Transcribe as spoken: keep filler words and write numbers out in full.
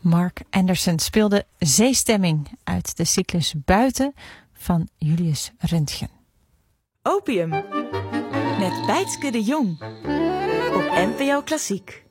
Mark Anderson speelde Zeestemming uit de cyclus Buiten van Julius Röntgen. Opium met Bijtske de Jong op N P O Klassiek.